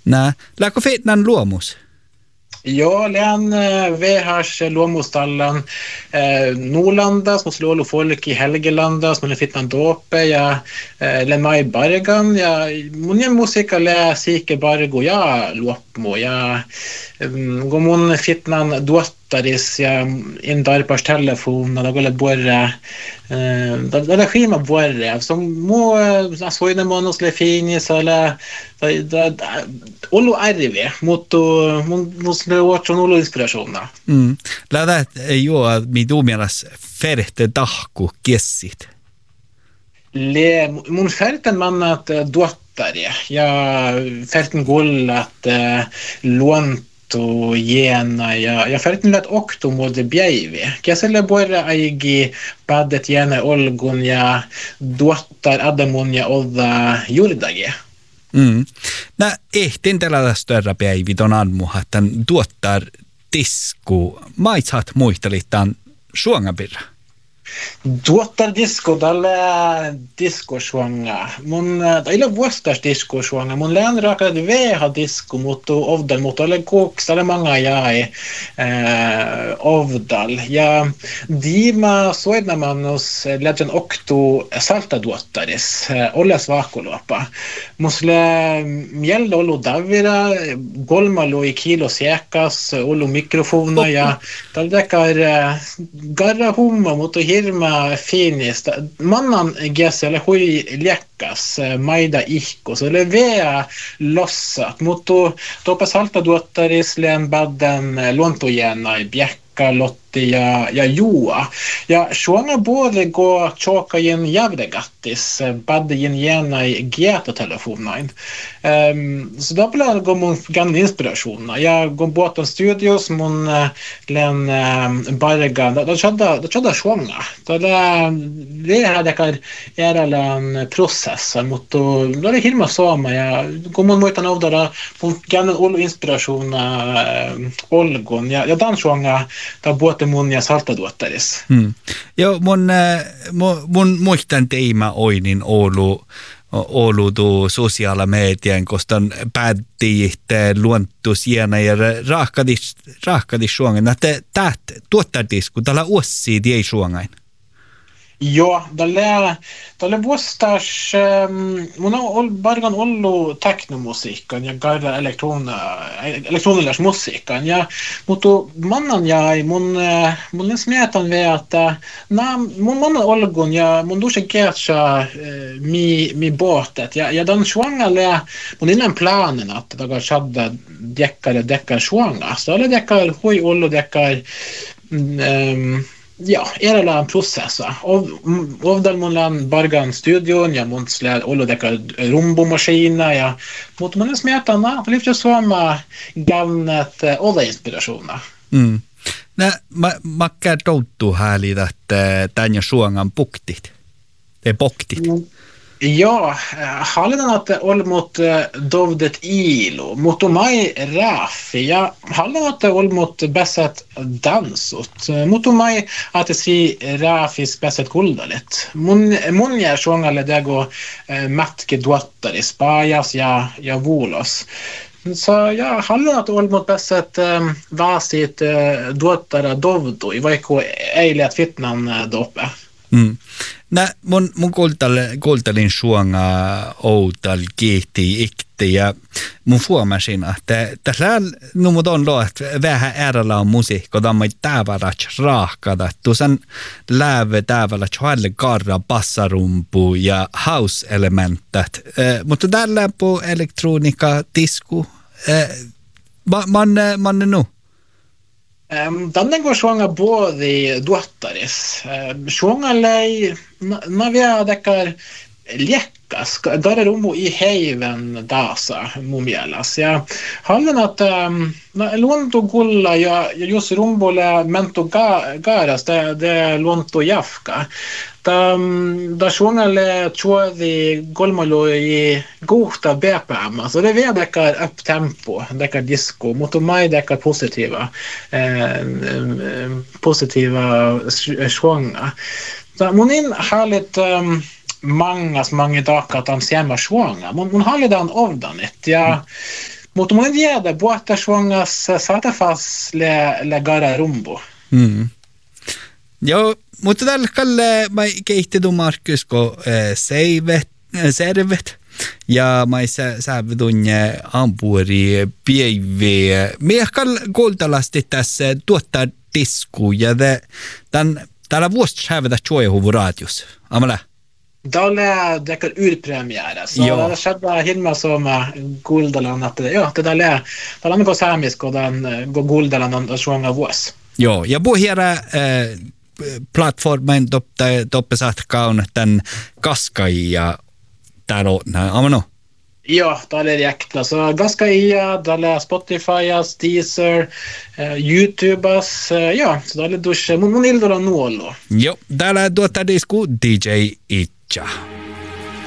Nää, läkö fitnan luomus? Joo, län VHs luomustallan Nordlandas, mutta oli folk i Helgelandas, men fitnan dåpe ja län mai Bargan ja mun musiikka lä siike Bargo ja luopmo ja kun mun fitnan duottaris ja in darpars telefon da golle borre da skima borre som må soina monos le finis eller da Olo arve mutta musle otson olo inspirationa. Lähdä jo minun mielestä färte tahku kessit. Mun färten mannat dottare ja färten gollat luonto gena ja färten lät okto mode bjäivi. Keselle borra aigi paddet gena olgun ja dottar adamun ja odda jordage. Nä ehtin tällä större päivi ton anmuha, että tuottaa tisku. Maitsat muistelitaan suongapirra. Tuottar disco tällä diskosuanga. Mun ei vuostas diskosuanga. Mun län rakat veha disco mutta ovdal mutta ole koks alle många jäi ovdal. Ja dima soidna manus lägen okto salta tuottaris olles vaakuluopa. Musle mjällä ollut davira golmalu i kilo siekas ollut mikrofona ja tällä dekar garra humma mutta hirma finista. Mannan gäs eller hui läkkas maida ihkos eller vea lossat mutta topa salta tuottaris län badden luontojäna i bjäkka Lotti ja Joa. Ja suonga både gå tjåka in jävdegattis badde in gärna i GT-telefonen. Så då blir det mun gamla inspirationer. Jag går båten studios mun len barga. Då chadda suonga. Då det här det kan är en process mot då det hirma sama jag går mun mot av där på gamla all inspirationer olgon. Ja dan suonga ta båten mun ja salta tuottaris. Joo, mun muistan teima oinin Oulu tuo sosiaala median, koska päätti itse luontusiena ja rahkadis suongen. Tämä tuottardisku, tällä uossi ei suongain. Joo, tälle vuostas mun on bargan ollut teknomusiikan ja gaida elektronilais musiikan ja mutta mannan jäi mun smietan ve että mun mannan olgun ja mun duschen kertsa mi båtet ja den swangalle mun innan planen att det går chadda deckar swanga så eller deckar hoj ollu deckar ja, är en process. Ovdal mun bargan studion, ja mun slä ollu deka rumbomaskina ja mut mun smetana, lyfter sama gamnet olla inspirationer. Nä makka touttu häli että tän suongan puktit. Te poktit. Ja, hallen att olmot dovdet ilo, mot mai raffi, ja hallen att olmot bässet dansot, mot mai att si raffis bässet kuldalet. Mun ja sjungalle dego matke duottar i spajas ja volos. Så ja, hallen att olmot bässet vasit duottara dovdo, i vaikko ei lätt fitnan doppe. Nä mun kuultelin suonga outal kiihti ikti ja mun huomasin, että tässä numut on lo, että vähän äärellä on musiikko, tammai täväläts raahkada, tuosan läve täväläts halle karra bassarumpu ja house-elementat, mutta tällä på elektronika tisku, man nu. Den går sjunga både dottaris. Sjunga lei när vi dekar läckas gararumo i heiven dasa mumielas. Ja hallen att luonto gulla ja just rumbole mento garas det luonto jafka. Da sjungalle tjuodi golmalo i gohta BPM, alltså det är dekar upp tempo, dekar disco, mot mig dekar positiva sjunga. Så munin halit många dagar att de ser mig sjunga. Mun halit den avdanet. Ja Mutta mun jäädä buottasuongas satafas le gara rumbo. Joo, mutta tällä kalle mä kehittedun Markus, kun servet. Ja mä säävedun ampuri piivi. Miehkal kuultalasti tässä tuottaa disku ja täällä vuosta säävedä tjoihuvu radios. Amala? Täällä dekar urpremiära. Så det skedde himma som Guldalan att täällä on niinku saamisko den Guldalan on suonga vuos. Joo, ja puhiera plattformen toppesat kaun tän Gaskaia täällä on, amano? Ja, täällä är jäkla. Så Gaskaia, täällä Spotifyas, Deezer, YouTubas, så täällä dusch mun ildolla nuollo. Joo, täällä tuottaa disku DJ Itcha.